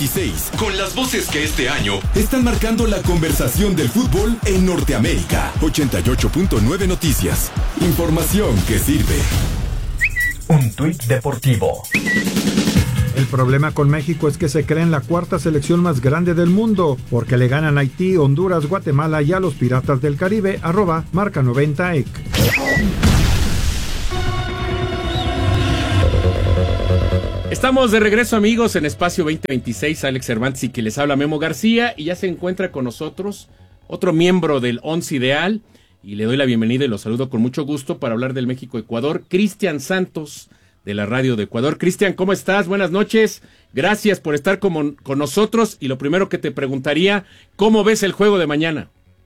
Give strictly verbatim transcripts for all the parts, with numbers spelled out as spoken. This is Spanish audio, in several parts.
veintiséis, con las voces que este año están marcando la conversación del fútbol en Norteamérica. ochenta y ocho punto nueve Noticias. Información que sirve. Un tuit deportivo. El problema con México es que se cree en la cuarta selección más grande del mundo, porque le ganan a Haití, Honduras, Guatemala y a los Piratas del Caribe, arroba marca noventa E C. Estamos de regreso, amigos, en Espacio veinte veintiséis. Alex Cervantes y que les habla Memo García, y ya se encuentra con nosotros otro miembro del Once Ideal, y le doy la bienvenida y lo saludo con mucho gusto para hablar del México-Ecuador, Cristian Santos, de la Radio de Ecuador. Cristian, ¿cómo estás? Buenas noches, gracias por estar con, con nosotros, y lo primero que te preguntaría, ¿cómo ves el juego de mañana?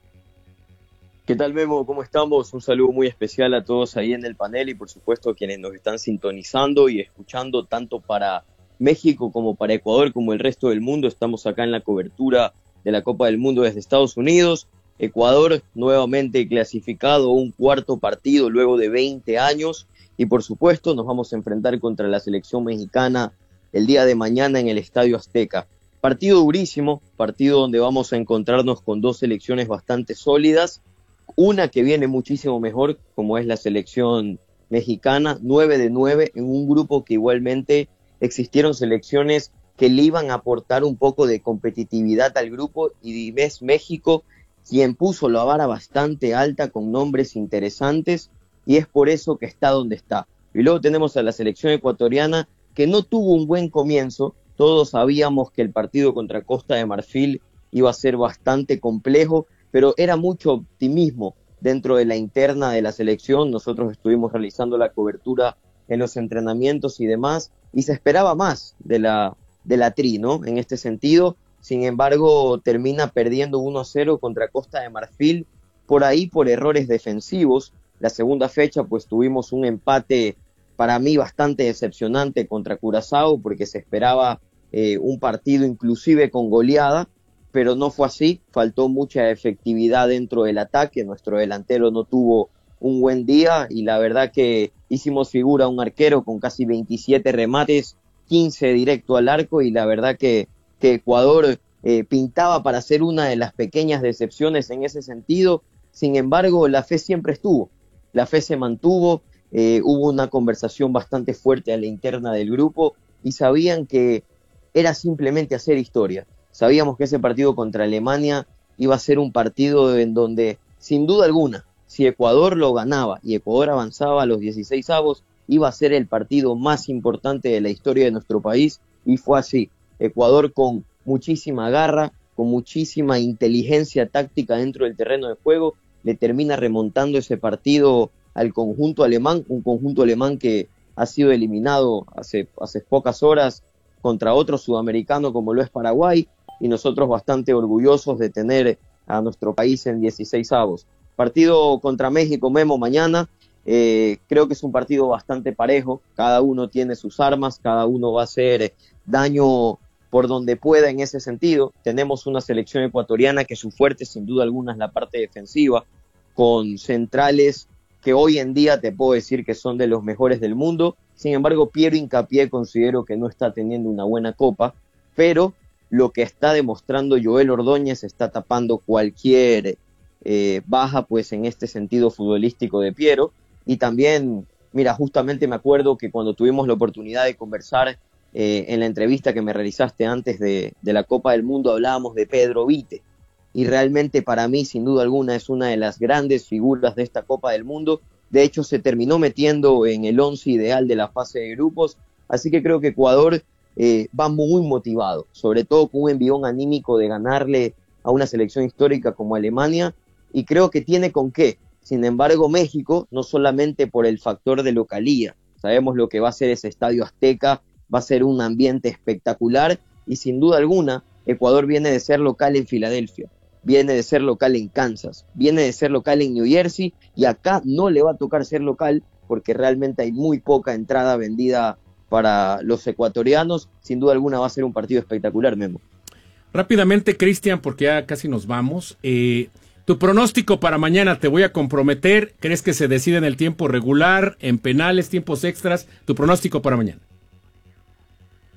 ¿Qué tal, Memo? ¿Cómo estamos? Un saludo muy especial a todos ahí en el panel y por supuesto a quienes nos están sintonizando y escuchando tanto para México como para Ecuador como el resto del mundo. Estamos acá en la cobertura de la Copa del Mundo desde Estados Unidos. Ecuador nuevamente clasificado a un cuarto partido luego de veinte años y por supuesto nos vamos a enfrentar contra la selección mexicana el día de mañana en el Estadio Azteca. Partido durísimo, partido donde vamos a encontrarnos con dos selecciones bastante sólidas. Una que viene muchísimo mejor, como es la selección mexicana, nueve de nueve, en un grupo que igualmente existieron selecciones que le iban a aportar un poco de competitividad al grupo, y ves México quien puso la vara bastante alta con nombres interesantes, y es por eso que está donde está. Y luego tenemos a la selección ecuatoriana, que no tuvo un buen comienzo. Todos sabíamos que el partido contra Costa de Marfil iba a ser bastante complejo, pero era mucho optimismo dentro de la interna de la selección. Nosotros estuvimos realizando la cobertura en los entrenamientos y demás, y se esperaba más de la, de la Tri, ¿no? En este sentido, sin embargo, termina perdiendo uno a cero contra Costa de Marfil, por ahí por errores defensivos. La segunda fecha, pues tuvimos un empate para mí bastante decepcionante contra Curazao, porque se esperaba eh, un partido inclusive con goleada, pero no fue así, faltó mucha efectividad dentro del ataque, nuestro delantero no tuvo un buen día y la verdad que hicimos figura a un arquero con casi veintisiete remates, quince directo al arco, y la verdad que, que Ecuador eh, pintaba para ser una de las pequeñas decepciones en ese sentido. Sin embargo, la fe siempre estuvo, la fe se mantuvo, eh, hubo una conversación bastante fuerte a la interna del grupo y sabían que era simplemente hacer historia. Sabíamos que ese partido contra Alemania iba a ser un partido en donde, sin duda alguna, si Ecuador lo ganaba y Ecuador avanzaba a los dieciséis avos, iba a ser el partido más importante de la historia de nuestro país, y fue así. Ecuador con muchísima garra, con muchísima inteligencia táctica dentro del terreno de juego, le termina remontando ese partido al conjunto alemán, un conjunto alemán que ha sido eliminado hace, hace pocas horas contra otro sudamericano como lo es Paraguay, y nosotros bastante orgullosos de tener a nuestro país en dieciséis avos. Partido contra México, Memo, mañana. Eh, creo que es un partido bastante parejo, cada uno tiene sus armas, cada uno va a hacer daño por donde pueda en ese sentido. Tenemos una selección ecuatoriana que su fuerte sin duda alguna es la parte defensiva, con centrales que hoy en día te puedo decir que son de los mejores del mundo. Sin embargo, Piero Hincapié considero que no está teniendo una buena copa, pero lo que está demostrando Joel Ordóñez está tapando cualquier eh, baja pues en este sentido futbolístico de Piero. Y también, mira, justamente me acuerdo que cuando tuvimos la oportunidad de conversar eh, en la entrevista que me realizaste antes de, de la Copa del Mundo, hablábamos de Pedro Vite, y realmente para mí sin duda alguna es una de las grandes figuras de esta Copa del Mundo. De hecho se terminó metiendo en el once ideal de la fase de grupos, así que creo que Ecuador Eh, va muy motivado, sobre todo con un envión anímico de ganarle a una selección histórica como Alemania, y creo que tiene con qué. Sin embargo, México, no solamente por el factor de localía, sabemos lo que va a ser ese Estadio Azteca, va a ser un ambiente espectacular, y sin duda alguna, Ecuador viene de ser local en Filadelfia, viene de ser local en Kansas, viene de ser local en New Jersey, y acá no le va a tocar ser local, porque realmente hay muy poca entrada vendida para los ecuatorianos. Sin duda alguna va a ser un partido espectacular, Memo. Rápidamente, Cristian, porque ya casi nos vamos, eh, tu pronóstico para mañana, te voy a comprometer. ¿Crees que se decide en el tiempo regular, en penales, tiempos extras? Tu pronóstico para mañana.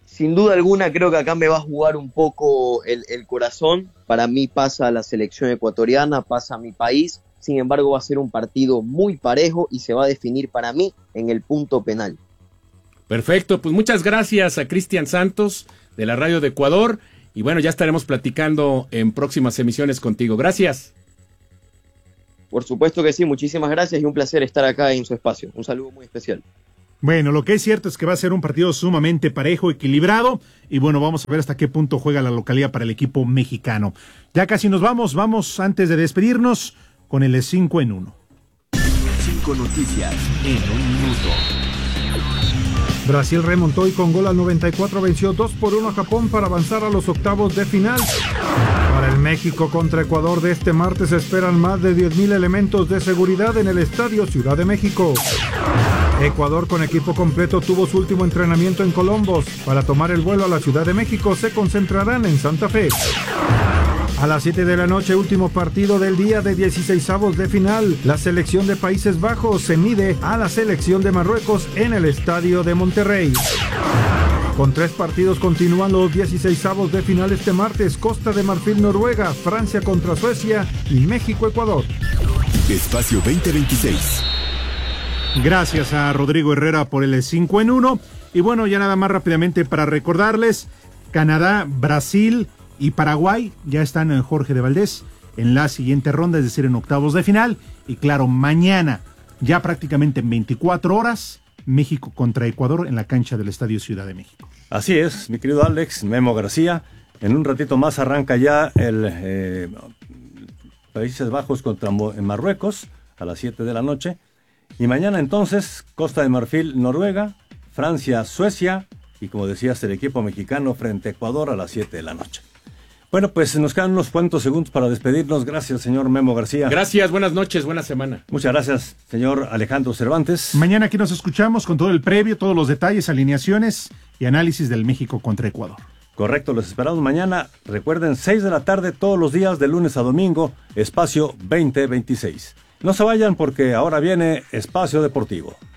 sin duda alguna creo que acá me va a jugar un poco el, el corazón. Para mí pasa la selección ecuatoriana, pasa mi país. Sin embargo, va a ser un partido muy parejo y se va a definir para mí en el punto penal. Perfecto, pues muchas gracias a Cristian Santos de la Radio de Ecuador. Y bueno, ya estaremos platicando en próximas emisiones contigo. Gracias. Por supuesto que sí, muchísimas gracias y un placer estar acá en su espacio. Un saludo muy especial. Bueno, lo que es cierto es que va a ser un partido sumamente parejo, equilibrado, y bueno, vamos a ver hasta qué punto juega la localidad para el equipo mexicano. Ya casi nos vamos, vamos antes de despedirnos con el cinco en uno. Cinco noticias en un minuto. Brasil remontó y con gol al noventa y cuatro venció dos por uno a Japón para avanzar a los octavos de final. Para el México contra Ecuador de este martes esperan más de diez mil elementos de seguridad en el Estadio Ciudad de México. Ecuador con equipo completo tuvo su último entrenamiento en Colombos. Para tomar el vuelo a la Ciudad de México se concentrarán en Santa Fe. A las siete de la noche, último partido del día de dieciseisavos de final. La selección de Países Bajos se mide a la selección de Marruecos en el Estadio de Monterrey. Con tres partidos continúan los dieciseisavos de final este martes. Costa de Marfil, Noruega, Francia contra Suecia y México, Ecuador. Espacio veinte veintiséis. Gracias a Rodrigo Herrera por el cinco en uno. Y bueno, ya nada más rápidamente para recordarles, Canadá, Brasil y Paraguay ya están en Jorge de Valdés en la siguiente ronda, es decir, en octavos de final. Y claro, mañana, ya prácticamente en veinticuatro horas, México contra Ecuador en la cancha del Estadio Ciudad de México. Así es, mi querido Alex, Memo García. En un ratito más arranca ya el eh, Países Bajos contra Marruecos a las siete de la noche. Y mañana entonces, Costa de Marfil, Noruega, Francia, Suecia y como decías, el equipo mexicano frente a Ecuador a las siete de la noche. Bueno, pues nos quedan unos cuantos segundos para despedirnos. Gracias, señor Memo García. Gracias, buenas noches, buena semana. Muchas gracias, señor Alejandro Cervantes. Mañana aquí nos escuchamos con todo el previo, todos los detalles, alineaciones y análisis del México contra Ecuador. Correcto, los esperamos mañana. Recuerden, seis de la tarde todos los días de lunes a domingo, espacio veinte veintiséis. No se vayan porque ahora viene Espacio Deportivo.